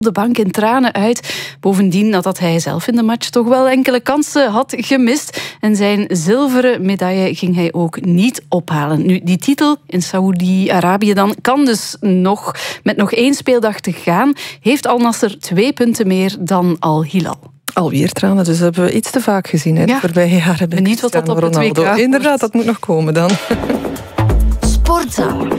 de bank in tranen uit. Bovendien nadat hij zelf in de match toch wel enkele kansen had gemist. En zijn zilveren medaille ging hij ook niet ophalen. Nu, die titel in Saoedi-Arabië dan kan dus met nog 1 speeldag te gaan. Heeft Al Nassr 2 punten meer dan Al Hilal. Alweer tranen, dus hebben we iets te vaak gezien de voorbije jaren. Benieuwd wat dat op het WK wordt. Inderdaad, dat moet nog komen dan. Sportza.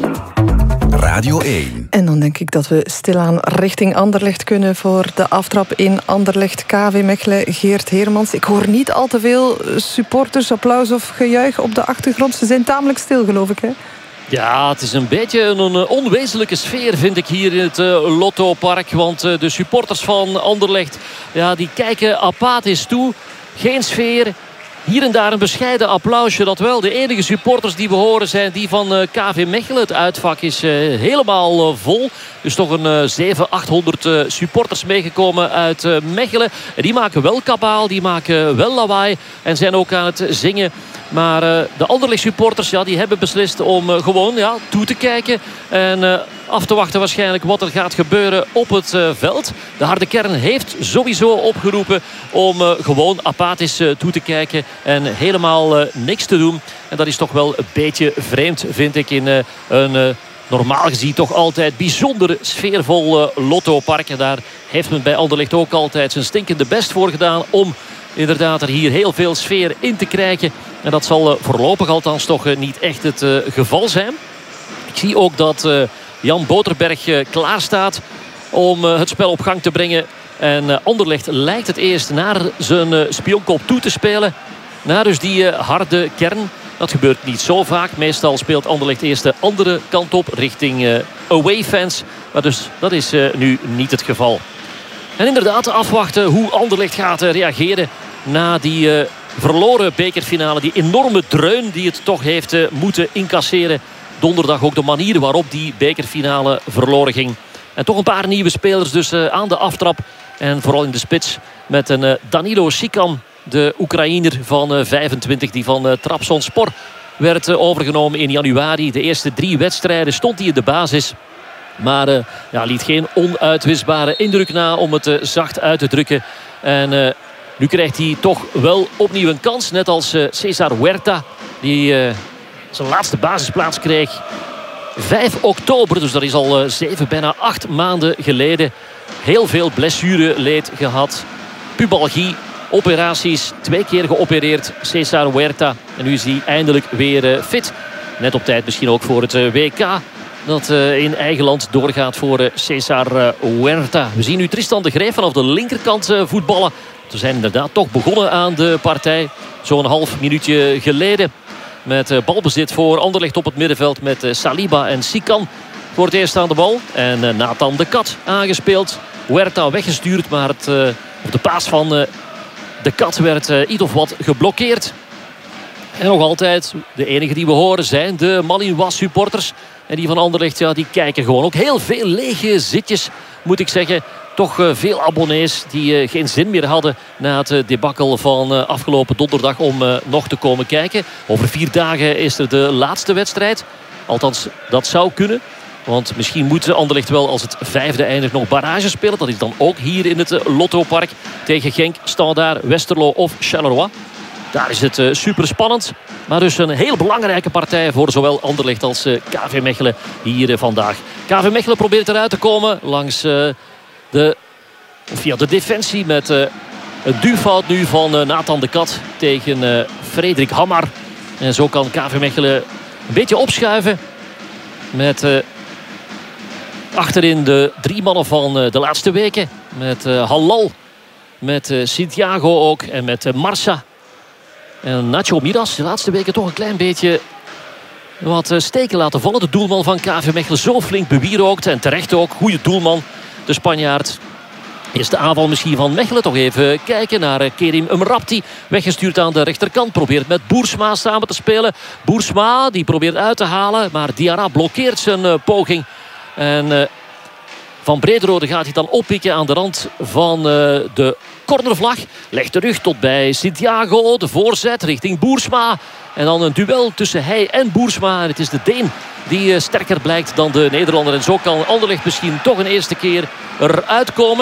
Radio 1. En dan denk ik dat we stilaan richting Anderlecht kunnen voor de aftrap in Anderlecht KV Mechelen. Geert Heermans, ik hoor niet al te veel supporters, applaus of gejuich op de achtergrond. Ze zijn tamelijk stil, geloof ik, hè? Ja, het is een beetje een onwezenlijke sfeer, vind ik, hier in het Lottopark. Want de supporters van Anderlecht, die kijken apathisch toe. Geen sfeer. Hier en daar een bescheiden applausje, dat wel. De enige supporters die we horen zijn die van KV Mechelen. Het uitvak is helemaal vol. Dus toch een 700-800 supporters meegekomen uit Mechelen. En die maken wel kabaal, die maken wel lawaai. En zijn ook aan het zingen. Maar de Anderlecht supporters die hebben beslist om gewoon toe te kijken. En af te wachten waarschijnlijk wat er gaat gebeuren op het veld. De harde kern heeft sowieso opgeroepen om gewoon apathisch toe te kijken. En helemaal niks te doen. En dat is toch wel een beetje vreemd, vind ik, in een normaal gezien toch altijd bijzonder sfeervol Lottopark. En daar heeft men bij Anderlecht ook altijd zijn stinkende best voor gedaan om inderdaad er hier heel veel sfeer in te krijgen. En dat zal voorlopig althans toch niet echt het geval zijn. Ik zie ook dat Jan Boterberg klaar staat om het spel op gang te brengen. En Anderlecht lijkt het eerst naar zijn spionkop toe te spelen. Naar dus die harde kern. Dat gebeurt niet zo vaak. Meestal speelt Anderlecht eerst de andere kant op richting away fans. Maar dus dat is nu niet het geval. En inderdaad afwachten hoe Anderlecht gaat reageren na die verloren bekerfinale. Die enorme dreun die het toch heeft moeten incasseren. Donderdag ook de manier waarop die bekerfinale verloren ging. En toch een paar nieuwe spelers dus aan de aftrap. En vooral in de spits met een Danilo Sikan. De Oekraïner van 25 die van Trabzonspor werd overgenomen in januari. De eerste 3 wedstrijden stond hij in de basis. Maar liet geen onuitwisbare indruk na, om het zacht uit te drukken. En nu krijgt hij toch wel opnieuw een kans. Net als César Huerta, die zijn laatste basisplaats kreeg 5 oktober. Dus dat is al 7, bijna 8 maanden geleden. Heel veel blessureleed gehad. Pubalgie, operaties, 2 keer geopereerd. César Huerta. En nu is hij eindelijk weer fit. Net op tijd misschien ook voor het WK. Dat in eigen land doorgaat voor César Huerta. We zien nu Tristan de Greef vanaf de linkerkant voetballen. We zijn inderdaad toch begonnen aan de partij. Zo'n half minuutje geleden. Met balbezit voor Anderlecht op het middenveld. Met Saliba en Sikan voor het eerst aan de bal. En Nathan de Kat aangespeeld. Huerta weggestuurd. Maar op de paas van de Kat werd iets of wat geblokkeerd. En nog altijd, de enige die we horen zijn de Malinois supporters. En die van Anderlecht, die kijken gewoon. Ook heel veel lege zitjes, moet ik zeggen. Toch veel abonnees die geen zin meer hadden na het debakkel van afgelopen donderdag om nog te komen kijken. Over 4 dagen is er de laatste wedstrijd. Althans, dat zou kunnen. Want misschien moet Anderlecht wel als het 5e eindigt nog barrage spelen. Dat is dan ook hier in het Lottopark tegen Genk, Standaard, Westerlo of Charleroi. Daar is het super spannend. Maar dus een heel belangrijke partij voor zowel Anderlecht als KV Mechelen hier vandaag. KV Mechelen probeert eruit te komen langs via de defensie met een duwfout nu van Nathan de Kat tegen Frederik Hammar. En zo kan KV Mechelen een beetje opschuiven met achterin de 3 mannen van de laatste weken. Met Halal, met Santiago ook en met Marsa. En Nacho Miras, de laatste weken toch een klein beetje wat steken laten vallen. De doelman van KV Mechelen zo flink bewierookt. En terecht ook, goede doelman, de Spanjaard. Eerste aanval misschien van Mechelen. Toch even kijken naar Kerim Umrabti. Weggestuurd aan de rechterkant. Probeert met Boersma samen te spelen. Boersma die probeert uit te halen. Maar Diarra blokkeert zijn poging. En Van Brederode gaat hij dan oppikken aan de rand van de cornervlag. Legt de rug tot bij Santiago. De voorzet richting Boersma. En dan een duel tussen hij en Boersma. En het is de Deen die sterker blijkt dan de Nederlander. En zo kan Anderlecht misschien toch een eerste keer eruit komen.